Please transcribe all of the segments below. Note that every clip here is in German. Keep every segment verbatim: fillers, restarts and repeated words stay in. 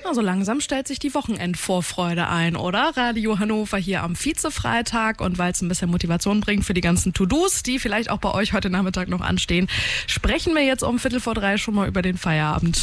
Na, so langsam stellt sich die Wochenendvorfreude ein, oder? Radio Hannover hier am Vize-Freitag, und weil es ein bisschen Motivation bringt für die ganzen To-Dos, die vielleicht auch bei euch heute Nachmittag noch anstehen, sprechen wir jetzt um Viertel vor drei schon mal über den Feierabend.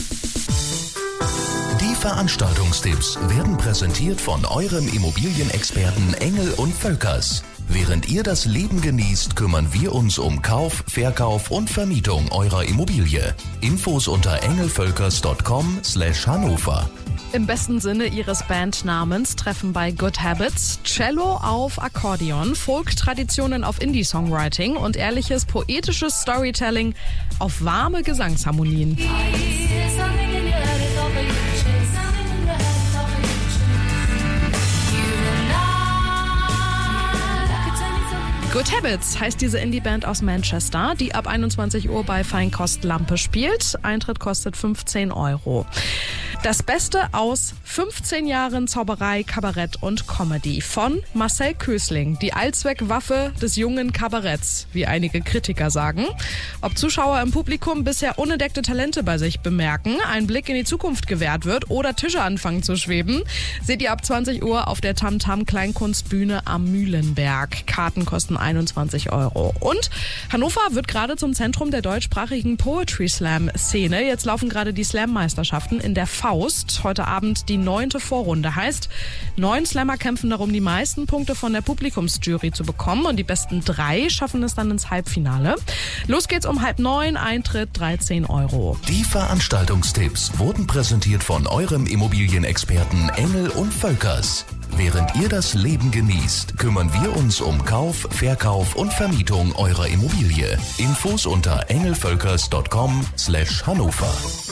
Die Veranstaltungstipps werden präsentiert von eurem Immobilienexperten Engel und Völkers. Während ihr das Leben genießt, kümmern wir uns um Kauf, Verkauf und Vermietung eurer Immobilie. Infos unter engelvölkers punkt com slash Hannover. Im besten Sinne ihres Bandnamens treffen bei Good Habits Cello auf Akkordeon, Folk-Traditionen auf Indie-Songwriting und ehrliches poetisches Storytelling auf warme Gesangsharmonien. Good Habits heißt diese Indie-Band aus Manchester, die ab einundzwanzig Uhr bei Feinkost Lampe spielt. Eintritt kostet fünfzehn Euro. Das Beste aus fünfzehn Jahren Zauberei, Kabarett und Comedy von Marcel Kösling, die Allzweckwaffe des jungen Kabaretts, wie einige Kritiker sagen. Ob Zuschauer im Publikum bisher unentdeckte Talente bei sich bemerken, ein Blick in die Zukunft gewährt wird oder Tische anfangen zu schweben, seht ihr ab zwanzig Uhr auf der Tam-Tam Kleinkunstbühne am Mühlenberg. Karten kosten einundzwanzig Euro. Und Hannover wird gerade zum Zentrum der deutschsprachigen Poetry Slam Szene. Jetzt laufen gerade die Slam-Meisterschaften in der Faust. Heute Abend die neunte Vorrunde. Heißt, neun Slammer kämpfen darum, die meisten Punkte von der Publikumsjury zu bekommen, und die besten drei schaffen es dann ins Halbfinale. Los geht's um halb neun, Eintritt dreizehn Euro. Die Veranstaltungstipps wurden präsentiert von eurem Immobilienexperten Engel und Völkers. Während ihr das Leben genießt, kümmern wir uns um Kauf, Verkauf und Vermietung eurer Immobilie. Infos unter engelvölkers punkt com slash Hannover.